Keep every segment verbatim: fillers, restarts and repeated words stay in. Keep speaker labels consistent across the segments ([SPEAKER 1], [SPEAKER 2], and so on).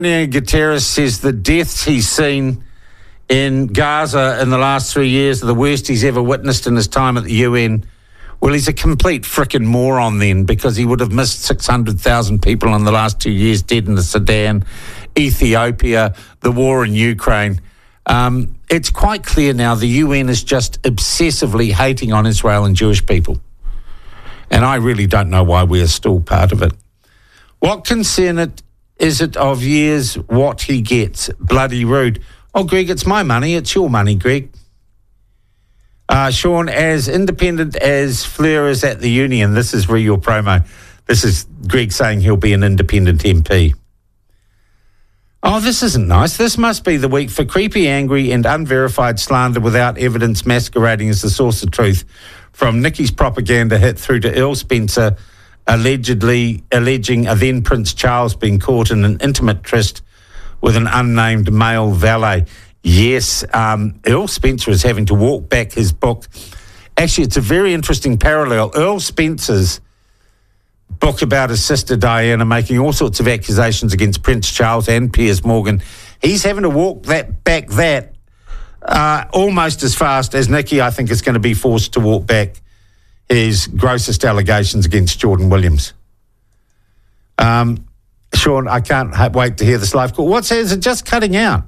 [SPEAKER 1] Guterres says the deaths he's seen in Gaza in the last three years are the worst he's ever witnessed in his time at the U N. Well, he's a complete frickin' moron then, because he would have missed six hundred thousand people in the last two years dead in the Sudan, Ethiopia, the war in Ukraine. Um, it's quite clear now the U N is just obsessively hating on Israel and Jewish people. And I really don't know why we are still part of it. What concern it is it of years what he gets? Bloody rude. Oh, Greg, it's my money. It's your money, Greg. Uh, Sean, as independent as Fleur is at the union, this is re your promo. This is Greg saying he'll be an independent M P. Oh, this isn't nice. This must be the week for creepy, angry and unverified slander without evidence masquerading as the source of truth. From Nikki's propaganda hit through to Earl Spencer allegedly alleging a then Prince Charles being caught in an intimate tryst with an unnamed male valet. Yes, um, Earl Spencer is having to walk back his book. Actually, it's a very interesting parallel. Earl Spencer's book about his sister Diana making all sorts of accusations against Prince Charles and Piers Morgan. He's having to walk that back that uh, almost as fast as Nikki, I think, is going to be forced to walk back his grossest allegations against Jordan Williams. Um, Sean, I can't ha- wait to hear this live call. What's is it just cutting out?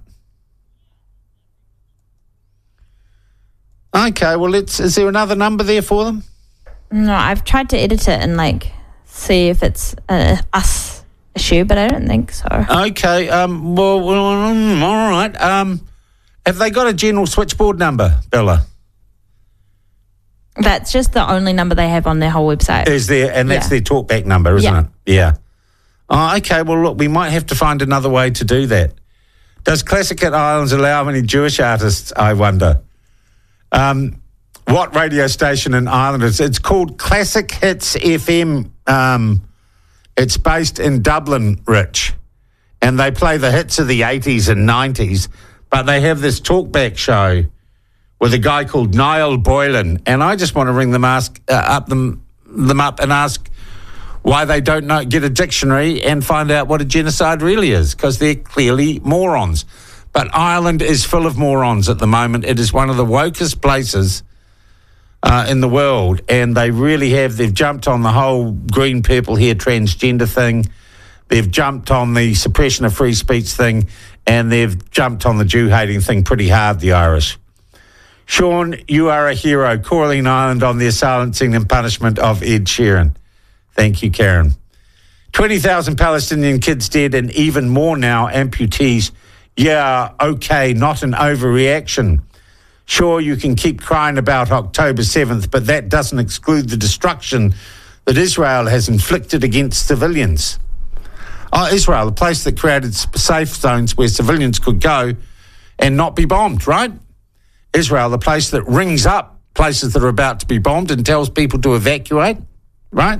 [SPEAKER 1] Okay, well, let's. Is there another number there for them?
[SPEAKER 2] No, I've tried to edit it and like see if it's a us issue, but I don't think so.
[SPEAKER 1] Okay, um, well, well all right. Um, have they got a general switchboard number, Bella?
[SPEAKER 2] That's just the only number they have on their whole website.
[SPEAKER 1] Is there, and that's
[SPEAKER 2] yeah.
[SPEAKER 1] their talkback number, isn't
[SPEAKER 2] yeah.
[SPEAKER 1] it? Yeah. Oh, okay, well, look, we might have to find another way to do that. Does Classic Hit Islands allow any Jewish artists, I wonder? Um, what radio station in Ireland is it? It's called Classic Hits F M. Um, it's based in Dublin, Rich, and they play the hits of the eighties and nineties, but they have this talkback show with a guy called Niall Boylan, and I just want to ring them, ask uh, up them them up and ask why they don't know, get a dictionary and find out what a genocide really is, because they're clearly morons. But Ireland is full of morons at the moment. It is one of the wokest places uh, in the world, and they really have. They've jumped on the whole green, purple hair transgender thing. They've jumped on the suppression of free speech thing, and they've jumped on the Jew-hating thing pretty hard, the Irish. Sean, you are a hero. Coraline Island on the silencing and punishment of Ed Sheeran. Thank you, Karen. twenty thousand Palestinian kids dead and even more now amputees. Yeah, okay, not an overreaction. Sure, you can keep crying about October seventh, but that doesn't exclude the destruction that Israel has inflicted against civilians. Oh, Israel, a place that created safe zones where civilians could go and not be bombed, right? Israel, the place that rings up places that are about to be bombed and tells people to evacuate, right?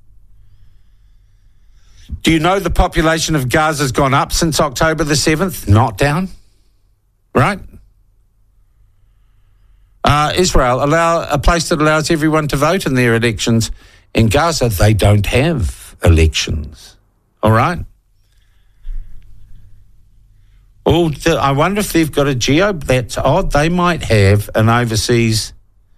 [SPEAKER 1] Do you know the population of Gaza has gone up since October the seventh? Not down, right? Uh, Israel, allow a place that allows everyone to vote in their elections. In Gaza, they don't have elections, all right? Oh, I wonder if they've got a geo. That's odd. They might have an overseas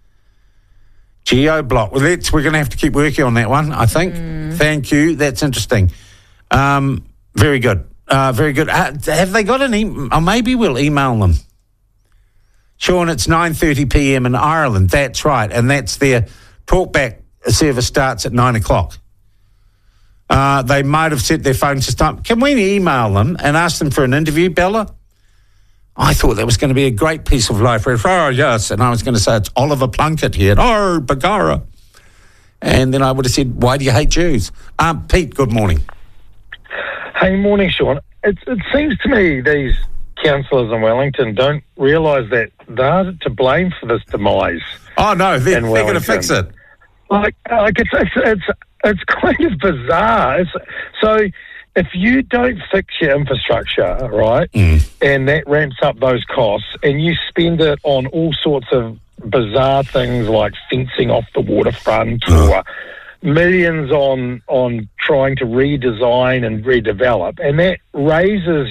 [SPEAKER 1] geo block. Well, let's, we're going to have to keep working on that one, I think. Mm. Thank you. That's interesting. Um, very good. Uh, very good. Uh, have they got an email? Oh, maybe we'll email them. Sean, it's nine thirty p.m. in Ireland. That's right. And that's their talkback service starts at nine o'clock. Uh, they might have set their phone system up. Can we email them and ask them for an interview, Bella? I thought that was going to be a great piece of life. Oh, yes. And I was going to say, it's Oliver Plunkett here. Oh, Bagara. And then I would have said, why do you hate Jews? Um, Pete, good morning.
[SPEAKER 3] Hey, morning, Sean. It, it seems to me these councillors in Wellington don't realise that they're to blame for this demise.
[SPEAKER 1] Oh, no, they're, they're going to fix it.
[SPEAKER 3] Like, like it's, it's, it's, it's kind of bizarre. It's, so if you don't fix your infrastructure, right, mm. and that ramps up those costs, and you spend it on all sorts of bizarre things like fencing off the waterfront oh. or millions on on trying to redesign and redevelop, and that raises